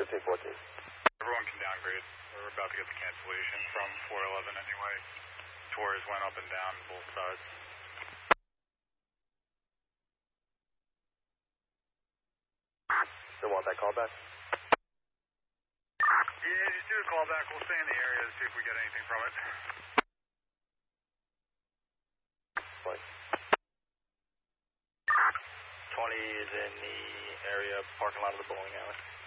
1314. Everyone can downgrade. We're about to get the cancellation from 411 anyway. Tours went up and down both sides. Still want that call back? Yeah, just do a call back. We'll stay in the area to see if we get anything from it. Fine. 20 is in the area parking lot of the bowling alley.